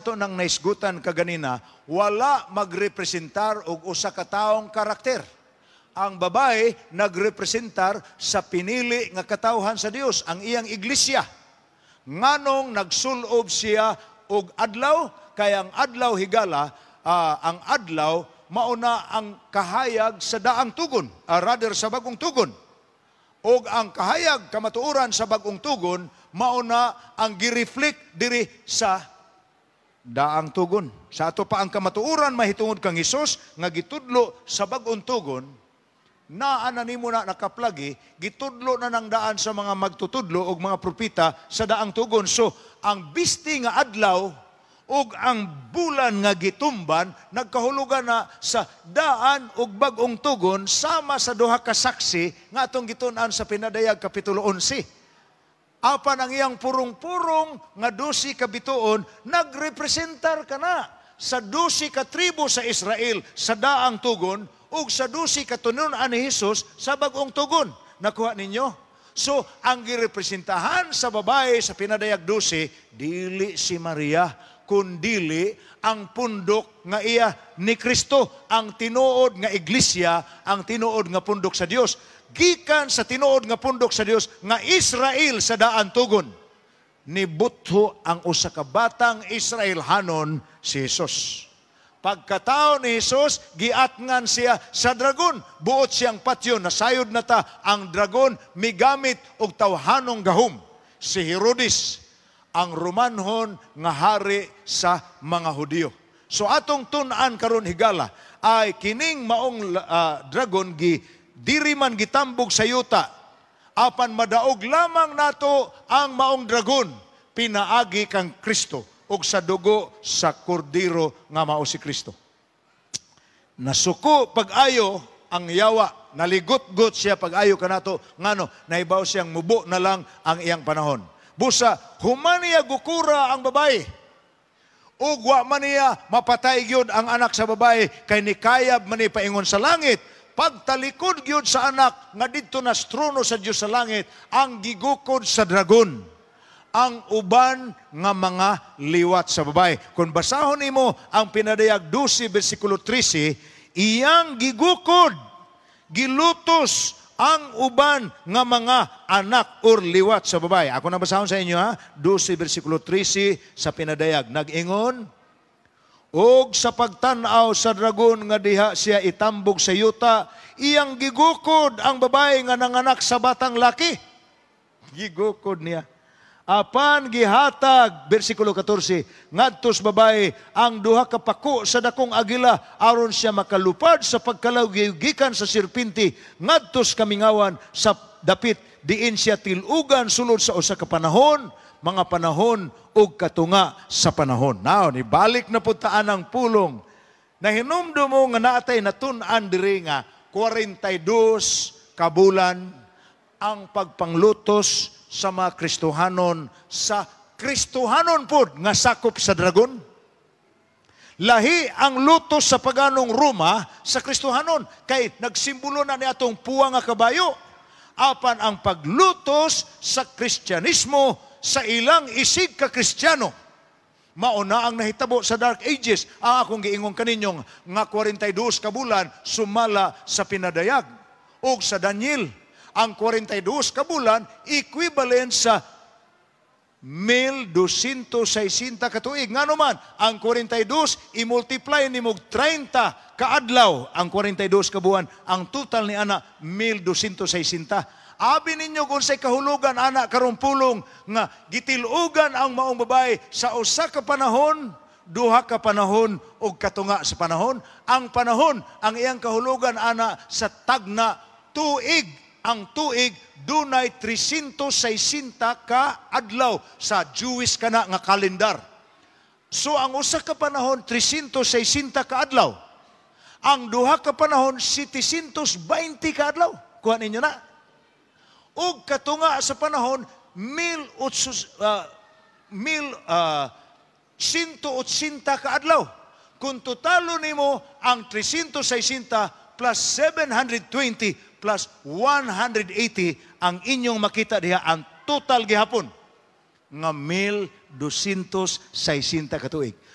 ato nang naisgutan kaganina, wala magrepresentar og usa ka taong karakter. Ang babae nagrepresentar sa pinili nga katawhan sa Dios, ang iyang iglesia. Nganong nagsulob siya og adlaw, kay ang adlaw higala, ang adlaw mauna ang kahayag sa daang tugon, rather sa bagong tugon. Og ang kahayag kamatuoran sa bagong tugon mauna ang gireflect diri sa daang tugon. Sa ato pa ang kamatuoran mahitungod kang Hesus nga gitudlo sa bagong tugon, naa na nimo na nakaplagi, gitudlo na ng daan sa mga magtutudlo og mga propeta sa daang tugon. So, ang bisti nga adlaw ug ang bulan nga gitumban, nagkahulugan na sa daan ug bagong tugon sama sa duha ka saksi nga atong gitun-an sa Pinadayag Kapitulo 11. Apan ang iyang purong-purong nga 12 ka bituon, nagrepresentar ka na sa 12 ka tribo sa Israel sa daang tugon, ug sa 12 katunon-an ni Hesus sa bagong tugon. Nakuha ninyo? So, ang girepresentahan sa babae sa Pinadayag 12, dili si Maria, kundili ang pundok nga iya ni Kristo, ang tinuod nga iglesia, ang tinuod nga pundok sa Dios. Gikan sa tinuod nga pundok sa Dios nga Israel sa daan tugon, nibutho ang usa ka batang Israelhanon si Hesus. Pagkatao ni Hesus, giatngan siya sa dragon. Buot siyang patyo, nasayod na ta ang dragon, migamit og tawhanong gahom. Si Herodes, ang Romanhon nga hari sa mga Hudyo. So atong tun-an karon higala, ay kining maong dragon, diri man gitambog sa yuta, apan madaog lamang nato ang maong dragon, pinaagi kang Kristo ug sa dugo sa kordero nga mao si Kristo. Nasuko pag-ayo ang yawa, naligot-got siya pag-ayo kanato, ngano nahibaw siyang mubo na lang ang iyang panahon. Busa human niya gukura ang babae, ug wa man niya mapatay gyud ang anak sa babae, kay nikayab man ni paingon sa langit. Pagtalikod gyud sa anak nga didto na trono sa Dios sa langit, ang gigukod sa dragon ang uban nga mga liwat sa babae. Kung basahon nimo ang Pinadayag 12 bersikulo 13, iyang gigukod, gilutos ang uban nga mga anak or liwat sa babae. Ako na basahon sa inyo 12 bersikulo 13 sa Pinadayag. Nag-ingon, og sa pagtan-aw sa dragon nga diha siya itambog sa yuta, iyang gigukod ang babae nga nanganak sa batang laki. Gigukod niya. Apan gihatag, bersikulo 14, ngadtos babae ang duha ka pako sa dakong agila aron siya makalupad sa pagkalawgigikan sa sirpinti, ngadtos kamingawan sa dapit diin siya tilugan sulod sa usa ka panahon, mga panahon ug katunga sa panahon. Now, nibalik na puntaan ang pulong. Nahinumdum mo nga naatay natun-an diri nga 42 ka bulan ang pagpanglutos sa mga Kristohanon, sa Kristohanon pod nga sakop sa dragon. Lahi ang lutos sa paganong Roma sa Kristohanon, kay nagsimbolo na ni atong puwa nga kabayo. Apan ang paglutos sa Kristyanismo sa ilang isig ka Kristiyano, mauna ang nahitabo sa Dark Ages. Ang akong giingon kaninyong nga 42 ka bulan sumala sa Pinadayag o sa Daniel. Ang 42 ka bulan equivalent sa 1260 ka tuig. Nga naman, ang 42 i-multiply ni mog 30 ka adlaw. Ang 42 ka buwan, ang total ni ana 1260. Abi ninyo kung say kahulugan ana karong pulong nga gitilugan ang maong babae sa usa ka panahon, duha ka panahon ug katunga sa panahon. Ang panahon, ang iyang kahulugan ana sa tagna tuig. Ang tuig dunay 360 ka adlaw sa Jewish kana nga kalendar. So ang usa ka panahon 360 ka adlaw. Ang duha ka panahon 720 ka adlaw. Kuha ninyo na. Ug katunga sa panahon 180 ka adlaw. Kung totalo nimo ang 360 plus 720 plus 180 ang inyong makita diha, ang total gihapon nga 1260 ka tuig.